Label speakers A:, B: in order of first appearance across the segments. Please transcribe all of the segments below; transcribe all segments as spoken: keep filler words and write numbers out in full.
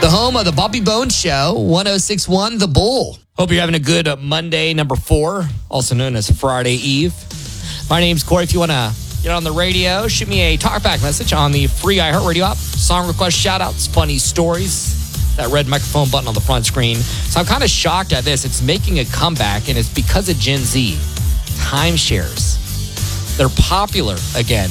A: The home of the Bobby Bones Show, one oh six point one The Bull. Hope you're having a good Monday, number four, also known as Friday Eve. My name's Corey. If you want to get on the radio, shoot me a talkback message on the free iHeartRadio app. Song request, shout-outs, funny stories. That red microphone button on the front screen. So I'm kind of shocked at this. It's making a comeback, and it's because of Gen Z. Timeshares. They're popular again.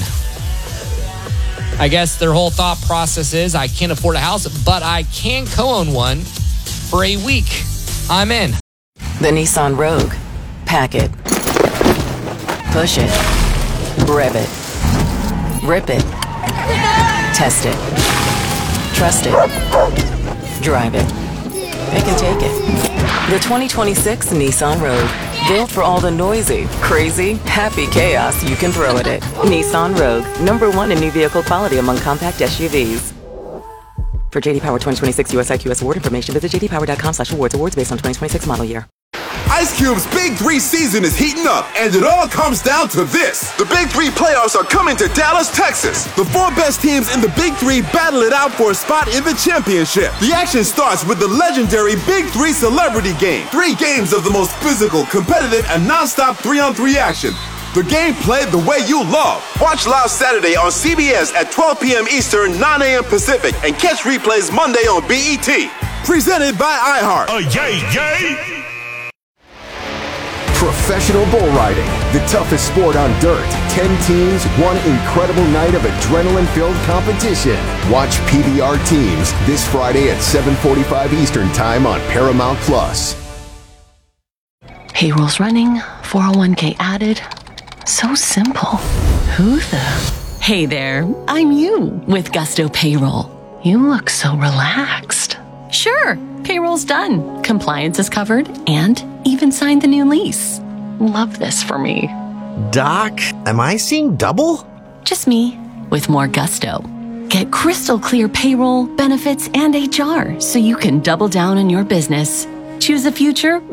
A: I guess their whole thought process is, I can't afford a house, but I can co-own one for a week. I'm in.
B: The Nissan Rogue. Pack it. Push it. Rev it. Rip it. Test it. Trust it. Drive it. Pick and take it. The twenty twenty-six Nissan Rogue. Built for all the noisy, crazy, happy chaos you can throw at it. Nissan Rogue. Number one in new vehicle quality among compact S U Vs. For J D Power twenty twenty-six U S I Q S award information, visit j d power dot com slash awards. Awards based on twenty twenty-six model year.
C: Ice Cube's Big Three season is heating up, and it all comes down to this. The Big Three playoffs are coming to Dallas, Texas. The four best teams in the Big Three battle it out for a spot in the championship. The action starts with the legendary Big Three Celebrity Game. Three games of the most physical, competitive, and non-stop three-on-three action. The game played the way you love. Watch live Saturday on C B S at twelve p.m. Eastern, nine a.m. Pacific, and catch replays Monday on B E T. Presented by iHeart.
D: Oh, yay, yay!
E: Professional bull riding, the toughest sport on dirt. Ten teams, one incredible night of adrenaline-filled competition. Watch P B R Teams this Friday at seven forty-five Eastern Time on Paramount Plus.
F: Payroll's running, four oh one k added. So simple. Who the? Hey there, I'm you with Gusto Payroll. You look so relaxed. Sure, payroll's done. Compliance is covered and even signed the new lease. Love this for me.
G: Doc, am I seeing double?
F: Just me with more gusto. Get crystal clear payroll, benefits, and H R so you can double down on your business. Choose a future